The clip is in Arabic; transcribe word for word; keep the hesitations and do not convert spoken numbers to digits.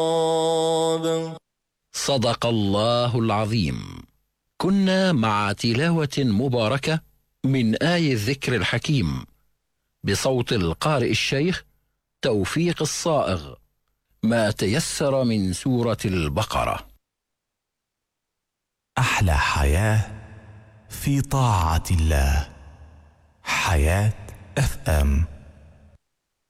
صدق الله العظيم. كنا مع تلاوة مباركة من آي الذكر الحكيم بصوت القارئ الشيخ توفيق الصائغ، ما تيسر من سورة البقرة. أحلى حياة في طاعة الله. حياة اف ام.